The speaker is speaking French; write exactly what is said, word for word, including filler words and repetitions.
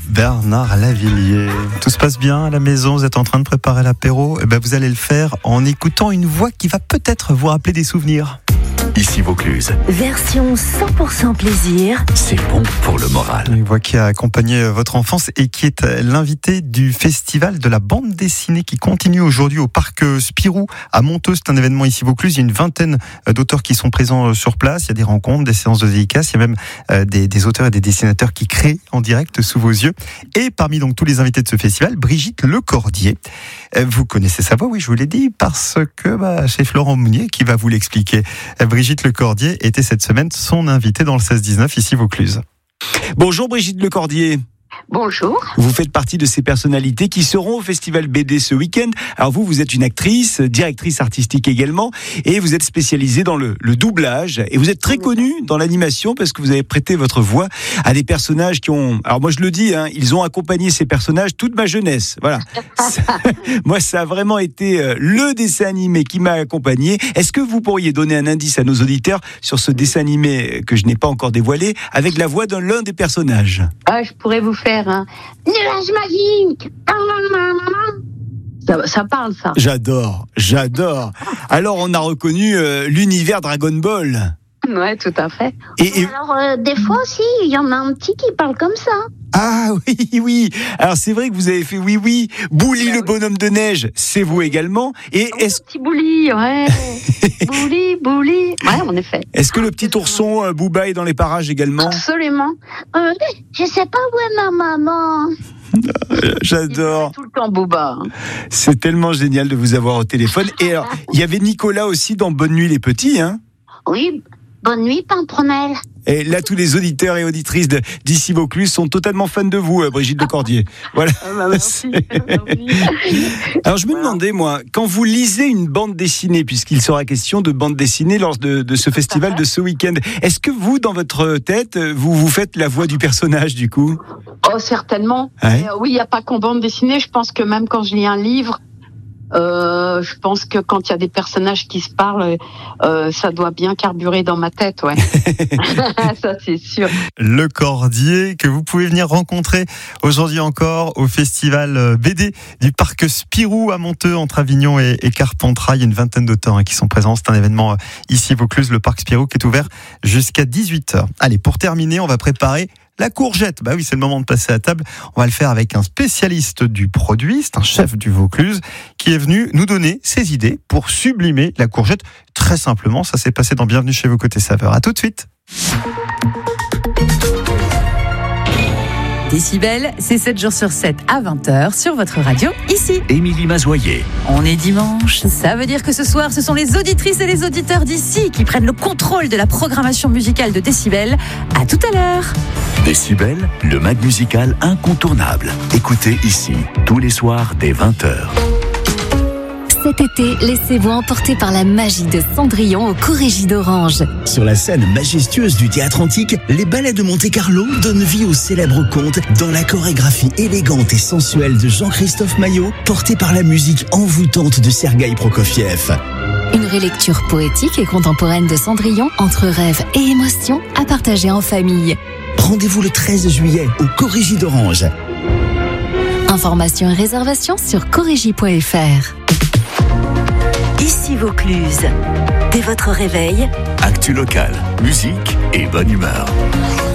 Bernard Lavilliers. Tout se passe bien à la maison, vous êtes en train de préparer l'apéro, et ben vous allez le faire en écoutant une voix qui va peut-être vous rappeler des souvenirs. Ici Vaucluse. Version cent pour cent plaisir. C'est bon pour le moral. Une voix qui a accompagné votre enfance et qui est l'invité du festival de la bande dessinée qui continue aujourd'hui au parc Spirou à Monteux. C'est un événement ici Vaucluse. Il y a une vingtaine d'auteurs qui sont présents sur place. Il y a des rencontres, des séances de dédicaces. Il y a même des, des auteurs et des dessinateurs qui créent en direct sous vos yeux. Et parmi donc tous les invités de ce festival, Brigitte Lecordier. Vous connaissez sa voix, oui, je vous l'ai dit, parce que bah, c'est Florent Mounier qui va vous l'expliquer. Brigitte Lecordier était cette semaine son invitée dans le seize dix-neuf ici Vaucluse. Bonjour Brigitte Lecordier. Bonjour. Vous faites partie de ces personnalités qui seront au Festival B D ce week-end. Alors vous, vous êtes une actrice, directrice artistique également, et vous êtes spécialisée dans le, le doublage. Et vous êtes très connue dans l'animation parce que vous avez prêté votre voix à des personnages qui ont... Alors moi je le dis, hein, ils ont accompagné ces personnages toute ma jeunesse. Voilà. ça, moi ça a vraiment été le dessin animé qui m'a accompagné. Est-ce que vous pourriez donner un indice à nos auditeurs sur ce dessin animé que je n'ai pas encore dévoilé avec la voix de l'un des personnages? Ah, je pourrais vous faire un nuage magique. Ça, ça parle, ça. J'adore, j'adore. Alors, on a reconnu euh, l'univers Dragon Ball. Ouais, tout à fait. Et, et... Alors, euh, des fois aussi, il y en a un petit qui parle comme ça. Ah oui, oui. Alors, c'est vrai que vous avez fait oui, oui. Bouli, ben, le bonhomme oui. de neige, c'est vous également. Et oh, est-ce... petit Bouli, ouais. Bouli, Bouli. Ouais, en effet. Est-ce que le petit ourson euh, Booba est dans les parages également? Absolument. Euh, je sais pas où est ma maman. J'adore. Tout le temps Booba. C'est tellement génial de vous avoir au téléphone. Et alors, il y avait Nicolas aussi dans Bonne Nuit les Petits, hein? Oui. Bonne nuit, Pimprenelle. Et là, tous les auditeurs et auditrices de, d'ici Vaucluse sont totalement fans de vous, Brigitte Lecordier. Voilà. Ah bah merci. Alors, je me demandais, moi, quand vous lisez une bande dessinée, puisqu'il sera question de bande dessinée lors de, de ce festival de ce week-end, est-ce que vous, dans votre tête, vous vous faites la voix du personnage, du coup? Oh, certainement. Ouais. Euh, oui, il n'y a pas qu'en bande dessinée. Je pense que même quand je lis un livre, Euh, je pense que quand il y a des personnages qui se parlent, euh, ça doit bien carburer dans ma tête, ouais. Ça, c'est sûr. Lecordier, que vous pouvez venir rencontrer aujourd'hui encore au festival B D du parc Spirou à Monteux, entre Avignon et, et Carpentras. Il y a une vingtaine d'auteurs hein, qui sont présents. C'est un événement ici Vaucluse, le parc Spirou, qui est ouvert jusqu'à dix-huit heures. Allez, pour terminer, on va préparer la courgette. Bah oui, c'est le moment de passer à table. On va le faire avec un spécialiste du produit, c'est un chef du Vaucluse, qui est venu nous donner ses idées pour sublimer la courgette. Très simplement, ça s'est passé dans Bienvenue chez vous côté saveur. À tout de suite. Décibel, c'est sept jours sur sept à vingt heures sur votre radio, ici. Émilie Mazoyer. On est dimanche, ça veut dire que ce soir, ce sont les auditrices et les auditeurs d'ici qui prennent le contrôle de la programmation musicale de Décibel. À tout à l'heure. Décibel, le mag musical incontournable. Écoutez ici, tous les soirs dès vingt heures. Cet été, laissez-vous emporter par la magie de Cendrillon au Corrégie d'Orange. Sur la scène majestueuse du théâtre antique, les ballets de Monte-Carlo donnent vie au célèbre conte dans la chorégraphie élégante et sensuelle de Jean-Christophe Maillot, portée par la musique envoûtante de Sergueï Prokofiev. Une relecture poétique et contemporaine de Cendrillon, entre rêve et émotion, à partager en famille. Rendez-vous le treize juillet au Corrégie d'Orange. Informations et réservations sur corrégie point f r. Ici Vaucluse. Dès votre réveil, actu local, musique et bonne humeur.